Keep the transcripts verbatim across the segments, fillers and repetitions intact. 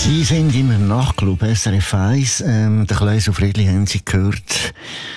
Sie sind im Nachtclub S R F eins. Ähm, der Kleus und Friedli haben Sie gehört.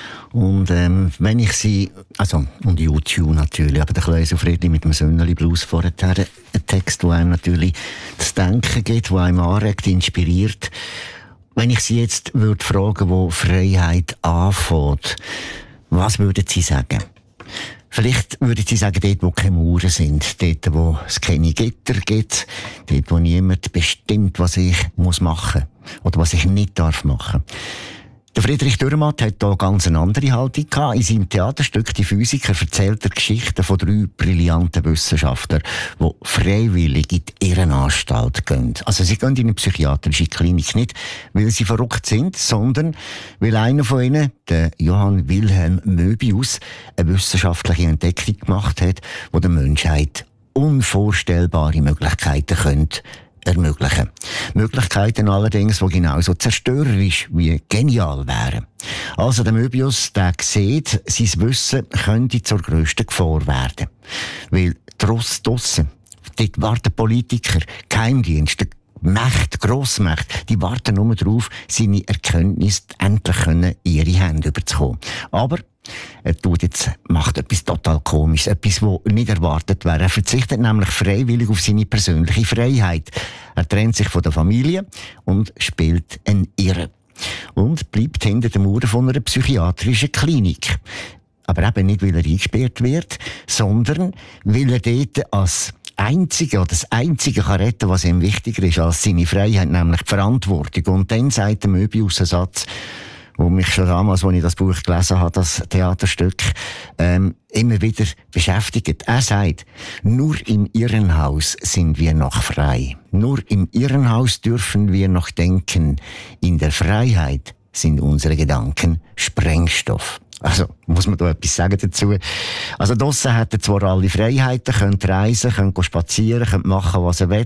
Und ähm, wenn ich sie, also und YouTube natürlich, aber der Kleus und Friedli mit dem Sönneli Blues vorher, ein Text, der einem natürlich das Denken gibt, der einem anregt, inspiriert. Wenn ich Sie jetzt würde fragen, wo Freiheit anfängt, was würden Sie sagen? Vielleicht würden Sie sagen, dort, wo keine Mauern sind, dort, wo es keine Gitter gibt, dort, wo niemand bestimmt, was ich muss machen oder was ich nicht darf machen. Der Friedrich Dürrematt hat hier ganz eine andere Haltung gehabt. In seinem Theaterstück «Die Physiker» erzählt er Geschichten von drei brillanten Wissenschaftlern, die freiwillig in die Irrenanstalt gehen. Also sie gehen in eine psychiatrische Klinik nicht, weil sie verrückt sind, sondern weil einer von ihnen, der Johann Wilhelm Möbius, eine wissenschaftliche Entdeckung gemacht hat, die der Menschheit unvorstellbare Möglichkeiten könnte ermöglichen. Möglichkeiten allerdings, die genauso zerstörerisch wie genial wären. Also der Möbius, der sieht, sein Wissen könnte zur grössten Gefahr werden. Weil draussen, dort warten Politiker, Geheimdienste, Mächte, Grossmächte, die warten nur darauf, seine Erkenntnisse endlich können in ihre Hände überzukommen. Aber er tut jetzt, macht etwas total Komisches, etwas, was nicht erwartet wäre. Er verzichtet nämlich freiwillig auf seine persönliche Freiheit. Er trennt sich von der Familie und spielt einen Irren. Und bleibt hinter den Mauern von einer psychiatrischen Klinik. Aber eben nicht, weil er eingesperrt wird, sondern weil er dort als Einzige oder das Einzige kann retten, was ihm wichtiger ist als seine Freiheit, nämlich die Verantwortung. Und dann sagt der Möbius einen Satz, wo mich schon damals, als ich das Buch gelesen habe, das Theaterstück, ähm, immer wieder beschäftigt. Er sagt, nur im Irrenhaus sind wir noch frei. Nur im Irrenhaus dürfen wir noch denken. In der Freiheit sind unsere Gedanken Sprengstoff. Also, muss man da etwas sagen dazu? Also, draussen hat er zwar alle Freiheiten, könnt reisen, könnt spazieren, könnt machen, was er will.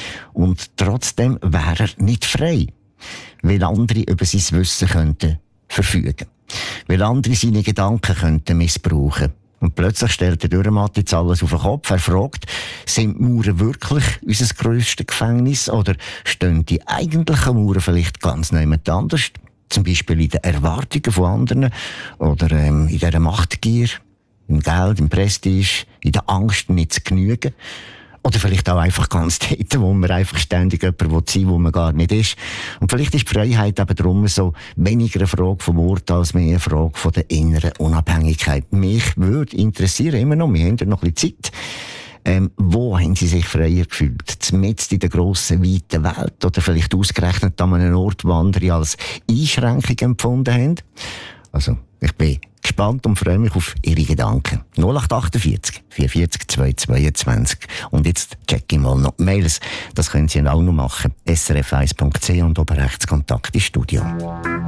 Und trotzdem wäre er nicht frei. Weil andere über sein Wissen könnten verfügen. Weil andere seine Gedanken könnten missbrauchen. Und plötzlich stellt der Dürrematt jetzt alles auf den Kopf. Er fragt, sind Mauern wirklich unser grösstes Gefängnis? Oder stehen die eigentlichen Mauern vielleicht ganz jemand anders? Zum Beispiel in den Erwartungen von anderen oder ähm, in dieser Machtgier, im Geld, im Prestige, in der Angst, nicht zu genügen. Oder vielleicht auch einfach ganz dort, wo man einfach ständig jemand sein will, wo man gar nicht ist. Und vielleicht ist die Freiheit eben darum so weniger eine Frage vom Ort als mehr eine Frage von der inneren Unabhängigkeit. Mich würde interessieren, immer noch, wir haben ja noch ein bisschen Zeit, ähm, wo haben Sie sich freier gefühlt? Zumindest in der grossen, weiten Welt? Oder vielleicht ausgerechnet an einem Ort, wo andere als Einschränkung empfunden haben? Also, ich bin gespannt und freue mich auf Ihre Gedanken. null acht achtundvierzig, vierundvierzig, zweihundertzweiundzwanzig. Und jetzt check ich mal noch die Mails. Das können Sie auch noch machen. S R F eins Punkt C und oben rechts Kontakt ins Studio.